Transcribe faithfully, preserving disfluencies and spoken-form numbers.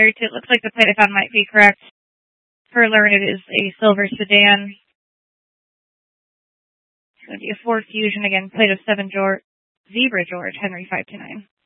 thirty-two. It looks like the plate I found might be correct. For Learned, it is a silver sedan. It's going to be a Ford Fusion again, plate of seven George, Zebra George, Henry five two nine.